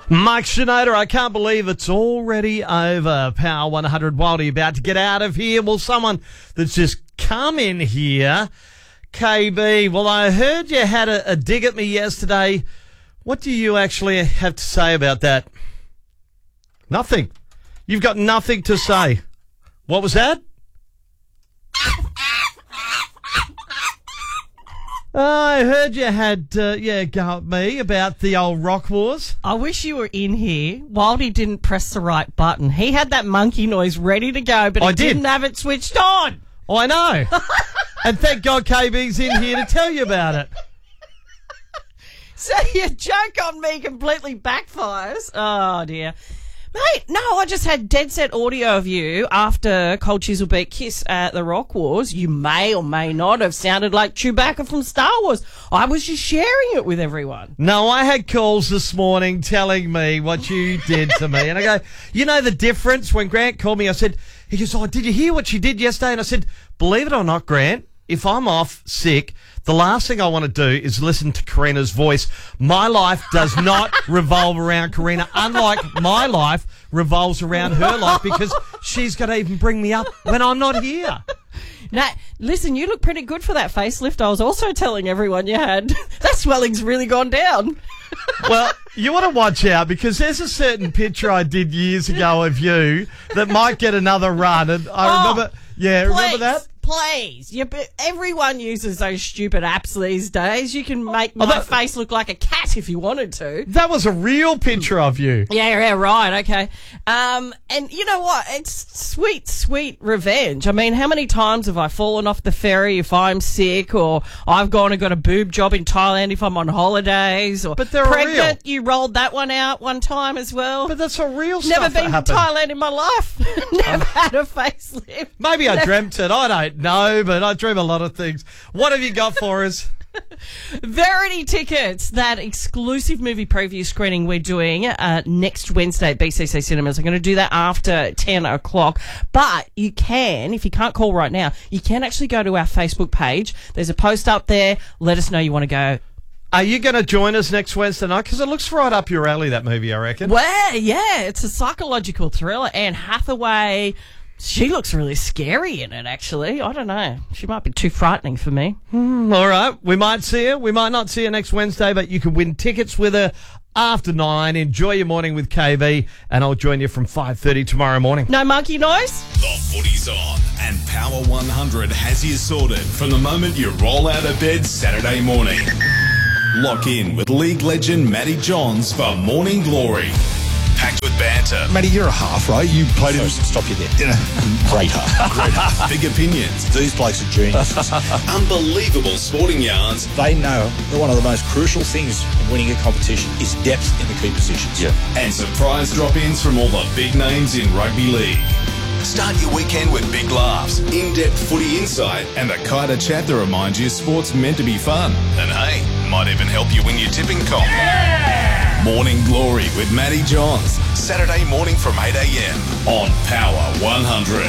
Mike Shinoda, I can't believe it's already over. Power 100 Wildy about to get out of here. Well, someone that's just come in here, KB. Well, I heard you had a dig at me yesterday. What do you actually have to say about that? Nothing. You've got nothing to say. What was that? I heard you had, go at me about the old Rock Wars. I wish you were in here. Wildy didn't press the right button. He had that monkey noise ready to go, but he didn't have it switched on. Oh, I know. And thank God KB's in here to tell you about it. So your joke on me completely backfires. Oh, dear. Mate, no, I just had dead set audio of you after Cold Chisel beat Kiss at the Rock Wars. You may or may not have sounded like Chewbacca from Star Wars. I was just sharing it with everyone. No, I had calls this morning telling me what you did to me. And I go, you know the difference? When Grant called me, he goes, oh, did you hear what she did yesterday? And I said, believe it or not, Grant, if I'm off sick, the last thing I want to do is listen to Karina's voice. My life does not revolve around Karina, unlike my life revolves around her life, because she's got to even bring me up when I'm not here. Now, listen, you look pretty good for that facelift. I was also telling everyone you had. That swelling's really gone down. Well, you want to watch out, because there's a certain picture I did years ago of you that might get another run. And I remember, remember that? Please. Everyone uses those stupid apps these days. You can make my face look like a cat if you wanted to. That was a real picture of you. Yeah, right, okay. And you know what? It's sweet, sweet revenge. I mean, how many times have I fallen off the ferry if I'm sick, or I've gone and got a boob job in Thailand if I'm on holidays, or but they're pregnant, real. You rolled that one out one time as well. But that's a real Never stuff been that to happened. Thailand in my life. Never had a facelift. Maybe I dreamt it. I don't know, but I dream a lot of things. What have you got for us? Verity Tickets, that exclusive movie preview screening we're doing next Wednesday at BCC Cinemas. I'm going to do that after 10 o'clock. But you can, if you can't call right now, you can actually go to our Facebook page. There's a post up there. Let us know you want to go. Are you going to join us next Wednesday night? Because it looks right up your alley, that movie, I reckon. Well, yeah, it's a psychological thriller. Anne Hathaway, she looks really scary in it, actually. I don't know. She might be too frightening for me. All right. We might see her. We might not see her next Wednesday, but you can win tickets with her after 9. Enjoy your morning with KB, and I'll join you from 5:30 tomorrow morning. No monkey noise? The footy's on, and Power 100 has you sorted from the moment you roll out of bed Saturday morning. Lock in with league legend Matty Johns for Morning Glory. Packed with banter. Matty, you're a half, right? You played in... Stop you there. Great half. Big opinions. These blokes are geniuses. Unbelievable sporting yarns. They know that one of the most crucial things in winning a competition is depth in the key positions. Yeah. And surprise drop-ins from all the big names in rugby league. Start your weekend with big laughs, in-depth footy insight, and the kind of chat that reminds you sport's meant to be fun. And hey, might even help you win your tipping comp. Yeah! Morning Glory with Matty Johns. Saturday morning from 8 a.m. on Power 100.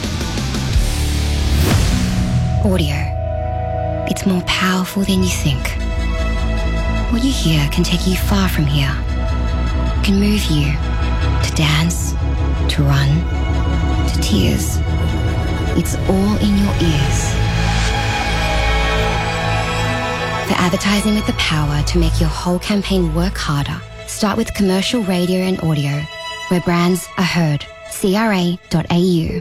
Audio. It's more powerful than you think. What you hear can take you far from here. It can move you to dance, to run, to tears. It's all in your ears. For advertising with the power to make your whole campaign work harder, start with commercial radio and audio, where brands are heard. CRA.au.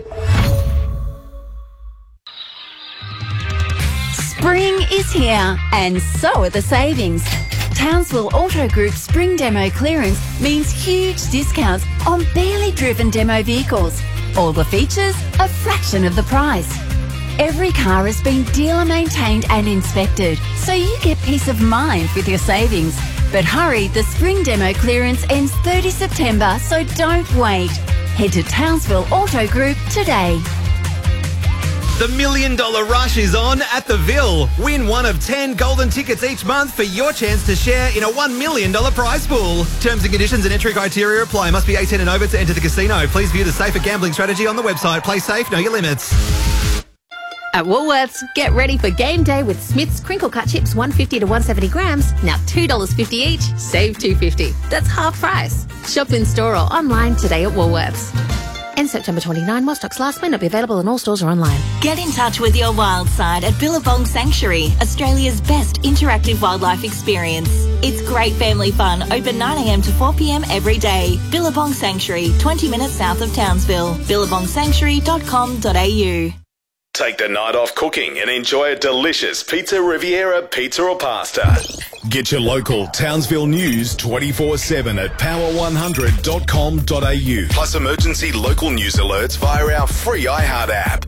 Spring is here, and so are the savings. Townsville Auto Group's spring demo clearance means huge discounts on barely driven demo vehicles. All the features, a fraction of the price. Every car has been dealer maintained and inspected, so you get peace of mind with your savings. But hurry, the spring demo clearance ends 30 September, so don't wait. Head to Townsville Auto Group today. The $1 Million Rush is on at the Ville. Win one of 10 golden tickets each month for your chance to share in a $1 million prize pool. Terms and conditions and entry criteria apply. Must be 18 and over to enter the casino. Please view the safer gambling strategy on the website. Play safe, know your limits. At Woolworths, get ready for game day with Smith's crinkle cut chips, 150 to 170 grams, now $2.50 each, save $2.50. That's half price. Shop in store or online today at Woolworths. And September 29, while stocks last, may not be available in all stores or online. Get in touch with your wild side at Billabong Sanctuary, Australia's best interactive wildlife experience. It's great family fun, open 9am to 4pm every day. Billabong Sanctuary, 20 minutes south of Townsville. billabongsanctuary.com.au. Take the night off cooking and enjoy a delicious Pizza Riviera pizza or pasta. Get your local Townsville news 24/7 at power100.com.au. Plus emergency local news alerts via our free iHeart app.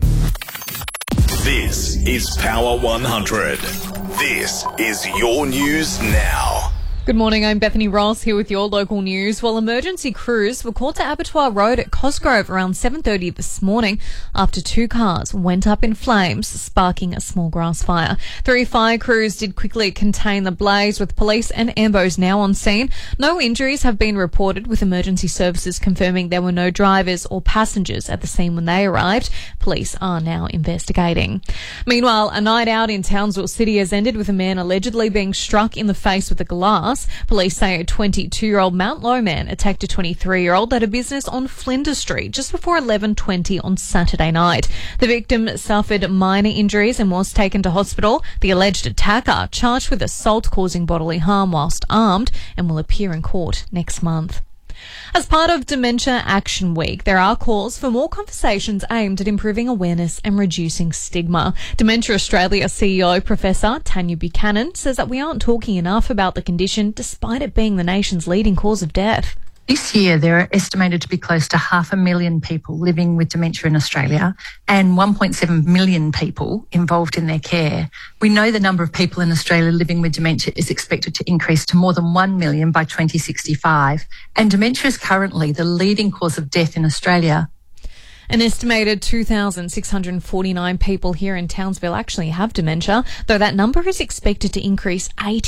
This is Power 100. This is your news now. Good morning, I'm Bethany Ross here with your local news. Well, emergency crews were called to Abattoir Road at Cosgrove around 7:30 this morning after 2 cars went up in flames, sparking a small grass fire. 3 fire crews did quickly contain the blaze, with police and ambos now on scene. No injuries have been reported, with emergency services confirming there were no drivers or passengers at the scene when they arrived. Police are now investigating. Meanwhile, a night out in Townsville City has ended with a man allegedly being struck in the face with a glass. Police say a 22-year-old Mount Low man attacked a 23-year-old at a business on Flinders Street just before 11:20 on Saturday night. The victim suffered minor injuries and was taken to hospital. The alleged attacker charged with assault causing bodily harm whilst armed and will appear in court next month. As part of Dementia Action Week, there are calls for more conversations aimed at improving awareness and reducing stigma. Dementia Australia CEO Professor Tanya Buchanan says that we aren't talking enough about the condition despite it being the nation's leading cause of death. This year, there are estimated to be close to 500,000 people living with dementia in Australia and 1.7 million people involved in their care. We know the number of people in Australia living with dementia is expected to increase to more than 1 million by 2065. And dementia is currently the leading cause of death in Australia. An estimated 2,649 people here in Townsville actually have dementia, though that number is expected to increase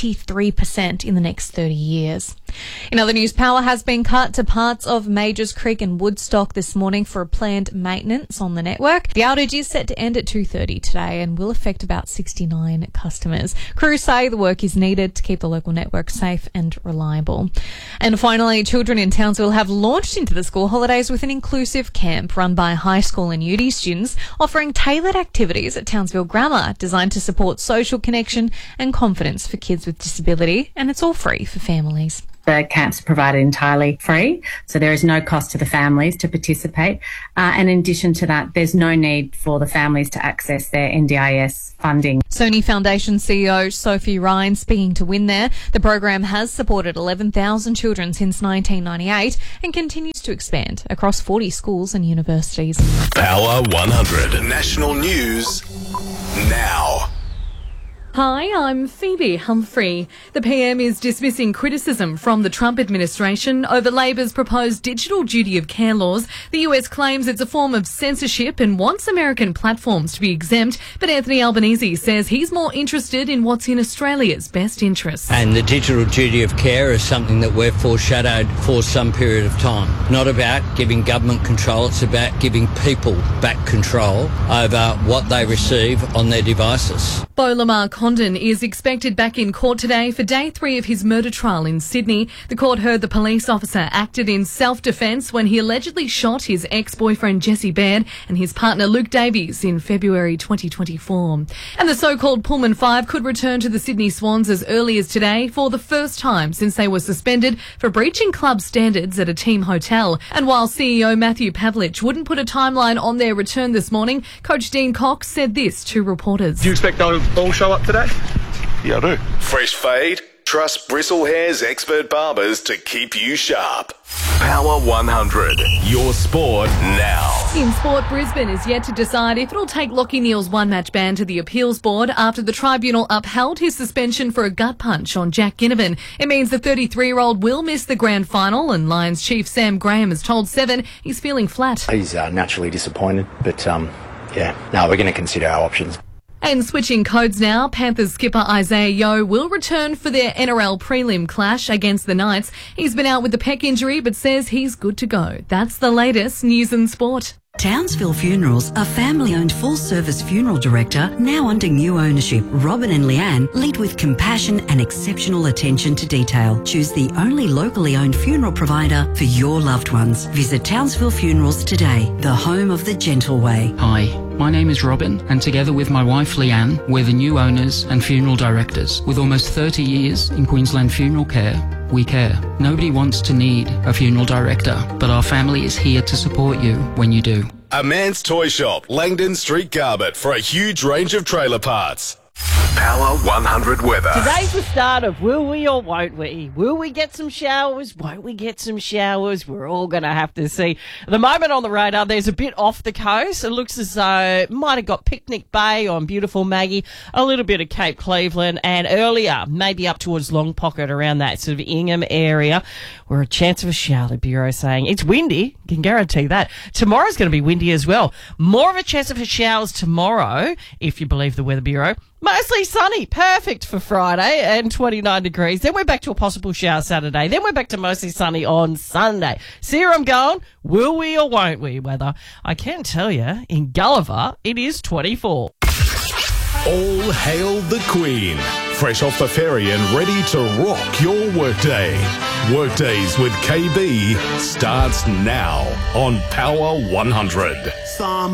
83% in the next 30 years. In other news, power has been cut to parts of Majors Creek and Woodstock this morning for a planned maintenance on the network. The outage is set to end at 2:30 today and will affect about 69 customers. Crews say the work is needed to keep the local network safe and reliable. And finally, children in Townsville have launched into the school holidays with an inclusive camp run by high school and uni students, offering tailored activities at Townsville Grammar designed to support social connection and confidence for kids with disability, and it's all free for families. The camps are provided entirely free, so there is no cost to the families to participate. And in addition to that, there's no need for the families to access their NDIS funding. Sony Foundation CEO Sophie Ryan speaking to Win there. The program has supported 11,000 children since 1998 and continues to expand across 40 schools and universities. Power 100. National News now. Hi, I'm Phoebe Humphrey. The PM is dismissing criticism from the Trump administration over Labor's proposed digital duty of care laws. The US claims it's a form of censorship and wants American platforms to be exempt, but Anthony Albanese says he's more interested in what's in Australia's best interests. And the digital duty of care is something that we've foreshadowed for some period of time. Not about giving government control, it's about giving people back control over what they receive on their devices. Beau Lamar Condon is expected back in court today for day 3 of his murder trial in Sydney. The court heard the police officer acted in self-defence when he allegedly shot his ex-boyfriend Jesse Baird and his partner Luke Davies in February 2024. And the so-called Pullman Five could return to the Sydney Swans as early as today for the first time since they were suspended for breaching club standards at a team hotel. And while CEO Matthew Pavlich wouldn't put a timeline on their return this morning, Coach Dean Cox said this to reporters. Do you expect they'll all show up today? Yeah, I do. Fresh fade? Trust Bristle Hair's expert barbers to keep you sharp. Power 100. Your sport now. In sport, Brisbane is yet to decide if it'll take Lachie Neale's one-match ban to the appeals board after the tribunal upheld his suspension for a gut punch on Jack Ginnivan. It means the 33-year-old will miss the grand final, and Lions chief Sam Graham has told Seven he's feeling flat. He's naturally disappointed, but we're going to consider our options. And switching codes now, Panthers skipper Isaiah Yeo will return for their NRL prelim clash against the Knights. He's been out with a pec injury but says he's good to go. That's the latest news and sport. Townsville Funerals, a family-owned full-service funeral director, now under new ownership. Robin and Leanne lead with compassion and exceptional attention to detail. Choose the only locally owned funeral provider for your loved ones. Visit Townsville Funerals today, the home of the gentle way. Hi, my name is Robin, and together with my wife Leanne, we're the new owners and funeral directors. With almost 30 years in Queensland funeral care, we care. Nobody wants to need a funeral director, but our family is here to support you when you do. A Man's Toy Shop, Langdon Street, Garbett, for a huge range of trailer parts. Power 100 weather. Today's the start of will we or won't we? Will we get some showers? Won't we get some showers? We're all going to have to see. At the moment on the radar, there's a bit off the coast. It looks as though it might have got Picnic Bay on beautiful Maggie, a little bit of Cape Cleveland, and earlier, maybe up towards Long Pocket around that sort of Ingham area, where a chance of a shower, the Bureau saying. It's windy, can guarantee that. Tomorrow's going to be windy as well. More of a chance of showers tomorrow, if you believe the Weather Bureau. Mostly sunny, perfect for Friday and 29 degrees. Then we're back to a possible shower Saturday. Then we're back to mostly sunny on Sunday. See where I'm going? Will we or won't we weather? I can tell you, in Gulliver, it is 24. All hail the Queen. Fresh off the ferry and ready to rock your workday. Workdays with KB starts now on Power 100.